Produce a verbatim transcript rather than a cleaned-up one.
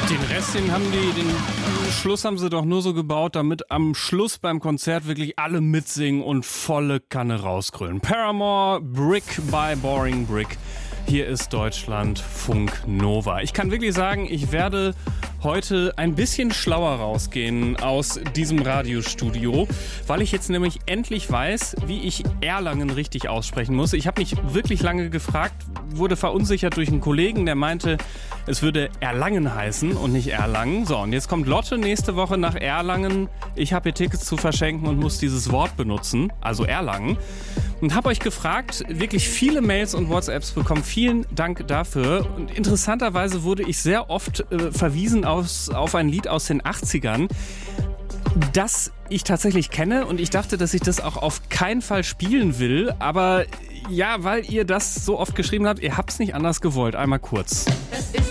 Den Rest, den haben die, den Schluss haben sie doch nur so gebaut, damit am Schluss beim Konzert wirklich alle mitsingen und volle Kanne rausgrölen. Paramore, Brick by Boring Brick. Hier ist Deutschlandfunk Nova. Ich kann wirklich sagen, ich werde heute ein bisschen schlauer rausgehen aus diesem Radiostudio, weil ich jetzt nämlich endlich weiß, wie ich Erlangen richtig aussprechen muss. Ich habe mich wirklich lange gefragt, wurde verunsichert durch einen Kollegen, der meinte, es würde Erlangen heißen und nicht Erlangen. So, und jetzt kommt Lotte nächste Woche nach Erlangen. Ich habe hier Tickets zu verschenken und muss dieses Wort benutzen, also Erlangen. Und habe euch gefragt, wirklich viele Mails und WhatsApps bekommen. Vielen Dank dafür. Und interessanterweise wurde ich sehr oft äh, verwiesen aus, auf ein Lied aus den achtzigern, das ich tatsächlich kenne. Und ich dachte, dass ich das auch auf keinen Fall spielen will. Aber ja, weil ihr das so oft geschrieben habt, ihr habt es nicht anders gewollt. Einmal kurz.